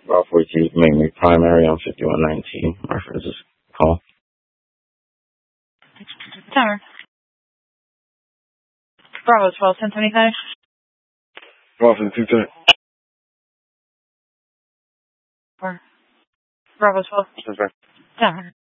Bravo 42, make me primary on 5119. Reference this call. Tower. Bravo 12, 1075. Bravo 52, Bravo 12. Okay. Tower.